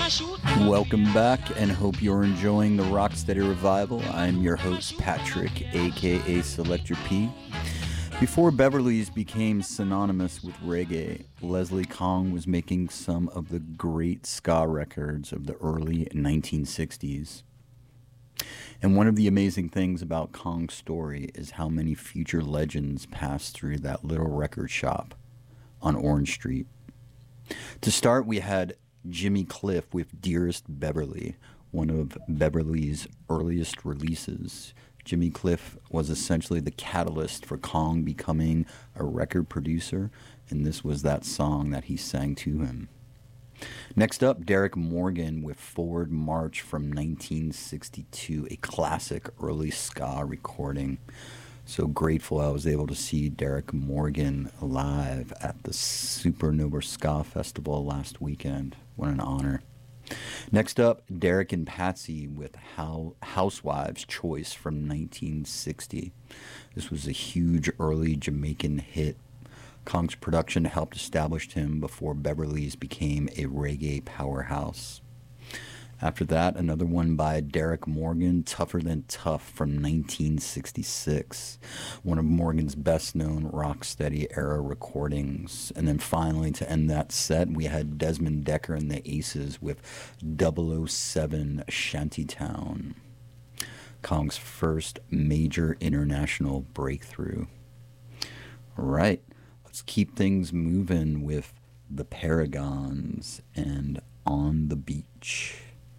Welcome back and hope you're enjoying the Rocksteady Revival. I'm your host, Patrick, aka Selector P. Before Beverly's became synonymous with reggae, Leslie Kong was making some of the great ska records of the early 1960s. And one of the amazing things about Kong's story is how many future legends passed through that little record shop on Orange Street. To start, we had Jimmy Cliff with Dearest Beverly, one of Beverly's earliest releases. Jimmy Cliff was essentially the catalyst for Kong becoming a record producer, and this was that song that he sang to him. Next up, Derek Morgan with Forward March from 1962, a classic early ska recording. So grateful I was able to see Derek Morgan live at the Supernova Ska Festival last weekend. What an honor. Next up, Derek and Patsy with Housewives' Choice from 1960. This was a huge early Jamaican hit. Kong's production helped establish him before Beverly's became a reggae powerhouse. After that, another one by Derek Morgan, Tougher Than Tough from 1966, one of Morgan's best-known Rocksteady era recordings. And then finally, to end that set, we had Desmond Decker and the Aces with 007 Shantytown, Kong's first major international breakthrough. All right, let's keep things moving with the Paragons and On the Beach.